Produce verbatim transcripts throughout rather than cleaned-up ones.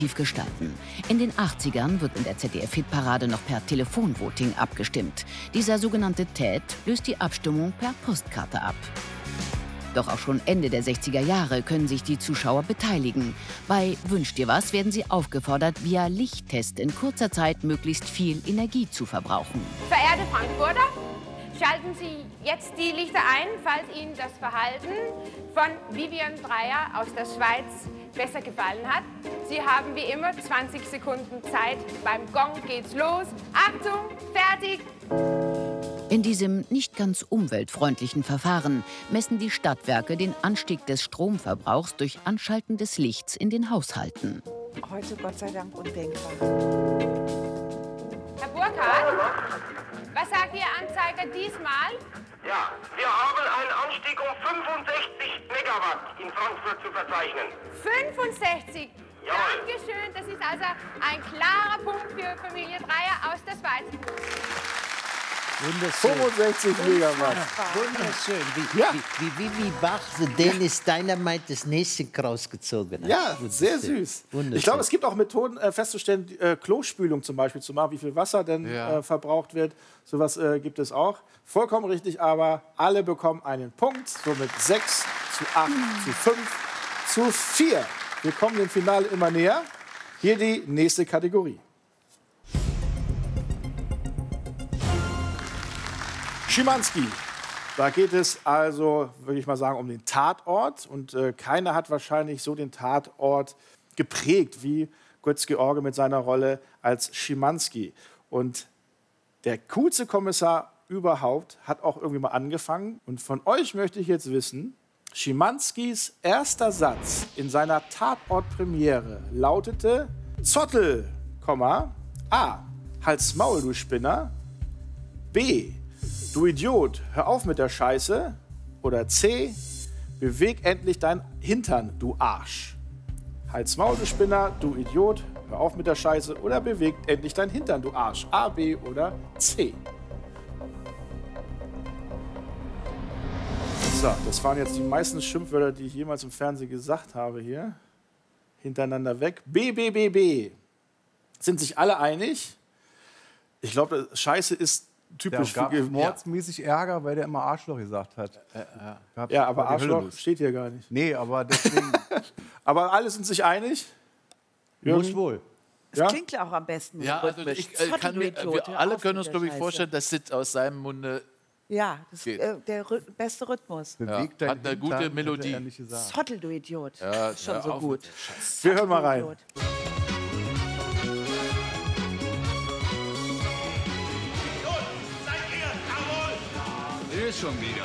gestalten. In den achtzigern wird in der Z D F-Hitparade noch per Telefonvoting abgestimmt. Dieser sogenannte T E D löst die Abstimmung per Postkarte ab. Doch auch schon Ende der sechziger Jahre können sich die Zuschauer beteiligen. Bei Wünsch dir was werden sie aufgefordert, via Lichttest in kurzer Zeit möglichst viel Energie zu verbrauchen. Verehrte Frankfurter, schalten Sie jetzt die Lichter ein, falls Ihnen das Verhalten von Vivian Breyer aus der Schweiz besser gefallen hat. Sie haben wie immer zwanzig Sekunden Zeit. Beim Gong geht's los. Achtung, fertig! In diesem nicht ganz umweltfreundlichen Verfahren messen die Stadtwerke den Anstieg des Stromverbrauchs durch Anschalten des Lichts in den Haushalten. Heute Gott sei Dank undenkbar. Herr Burkhardt, was sagt Ihr Anzeiger diesmal? Ja, wir haben einen Anstieg um fünfundsechzig Megawatt in Frankfurt zu verzeichnen. fünfundsechzig? Jawohl. Dankeschön, das ist also ein klarer Punkt für Familie Breyer aus der Schweiz. fünfundsechzig Megawatt. Wunderschön. Wie, Ja. wie, wie, wie, wie Bach, The Dennis Dynamite das Näschen rausgezogen hat. Ja, sehr Wunderschön. süß. Wunderschön. Ich glaube, es gibt auch Methoden äh, festzustellen, äh, Klospülung zum Beispiel zu machen, wie viel Wasser denn Ja. äh, verbraucht wird. Sowas äh, gibt es auch. Vollkommen richtig, aber alle bekommen einen Punkt. Somit sechs zu acht zu fünf zu vier. Wir kommen dem Finale immer näher. Hier die nächste Kategorie. Schimanski. Da geht es also, würde ich mal sagen, um den Tatort. Und äh, keiner hat wahrscheinlich so den Tatort geprägt wie Götz-George mit seiner Rolle als Schimanski. Und der coolste Kommissar überhaupt hat auch irgendwie mal angefangen. Und von euch möchte ich jetzt wissen, Schimanskis erster Satz in seiner Tatort-Premiere lautete: Zottel, Komma, A, Halt's Maul, du Spinner, B, du Idiot, hör auf mit der Scheiße, oder C, beweg endlich dein Hintern, du Arsch. Halt's Maul, du Spinner, du Idiot, hör auf mit der Scheiße, oder beweg endlich dein Hintern, du Arsch. A, B oder C. So, das waren jetzt die meisten Schimpfwörter, die ich jemals im Fernsehen gesagt habe hier. Hintereinander weg. B, B, B, B. Sind sich alle einig? Ich glaube, Scheiße ist typisch Der gab für... mordsmäßig Ärger, weil der immer Arschloch gesagt hat. Gab- Ja, aber war die Hölle Arschloch los. steht hier gar nicht. Nee, aber deswegen Aber alle sind sich einig? muss wohl. Das Ja? klingt ja auch am besten. Ja, also rhythmisch. ich äh, Zottel, kann du mir, Idiot, wir hör alle auf können mit uns, der glaube ich, Scheiße. vorstellen, das sitzt aus seinem Munde. Ja, das Geht. ist äh, der rhy- beste Rhythmus. Beweg Ja, hat eine gute Hintern, Melodie. hätte er nicht gesagt. Zottel, du Idiot. Ja, Schon hör so auf gut. mit der Scheiße. Wir hören mal rein. Idiot. Ist schon wieder.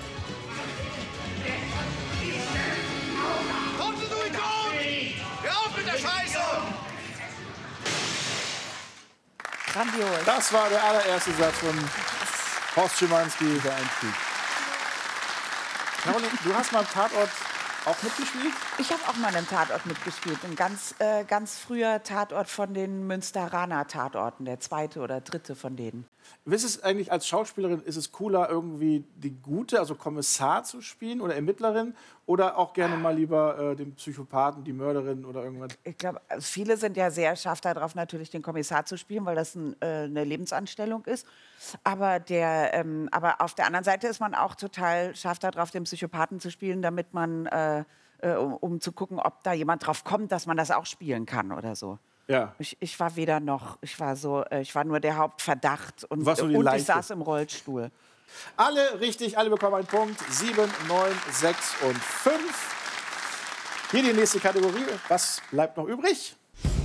Kommt du Idiot! Hör auf mit der Scheiße! Grandios. Das war der allererste Satz von Horst Schimanski. Der Einstieg. Caroline, du hast mal im Tatort auch mitgespielt? Ich habe auch mal einen Tatort mitgespielt. Ein ganz, äh, ganz früher Tatort von den Münsteraner Tatorten. Der zweite oder dritte von denen. Ist es eigentlich als Schauspielerin, ist es cooler, irgendwie die Gute, also Kommissar zu spielen oder Ermittlerin? Oder auch gerne mal lieber äh, den Psychopathen, die Mörderin oder irgendwas? Ich glaube, viele sind ja sehr scharf darauf, natürlich den Kommissar zu spielen, weil das ein, äh, eine Lebensanstellung ist. Aber, der, ähm, aber auf der anderen Seite ist man auch total scharf darauf, den Psychopathen zu spielen, damit man, äh, äh, um, um zu gucken, ob da jemand drauf kommt, dass man das auch spielen kann oder so. Ja. Ich, ich war weder noch, ich war so, äh, ich war nur der Hauptverdacht und, Du warst nur die und ich Leiche. saß im Rollstuhl. Alle richtig, alle bekommen einen Punkt. Sieben, neun, sechs und fünf. Hier die nächste Kategorie. Was bleibt noch übrig?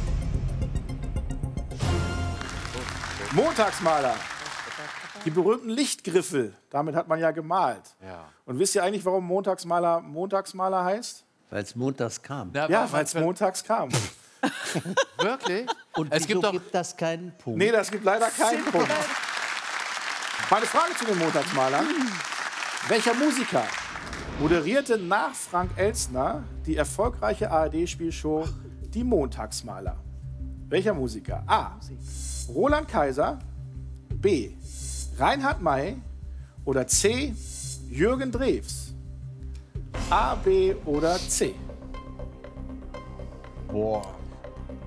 Montagsmaler. Die berühmten Lichtgriffel. Damit hat man ja gemalt. Ja. Und wisst ihr eigentlich, warum Montagsmaler Montagsmaler heißt? Weil es montags kam. Na, Ja, war- weil es montags kam. Wirklich? Und es wieso gibt doch gibt das keinen Punkt? Nee, das gibt leider keinen Punkt. Meine Frage zu den Montagsmalern. Welcher Musiker moderierte nach Frank Elstner die erfolgreiche A R D-Spielshow Die Montagsmaler? Welcher Musiker? A. Roland Kaiser, B. Reinhard May oder C. Jürgen Drews? A, B oder C? Boah.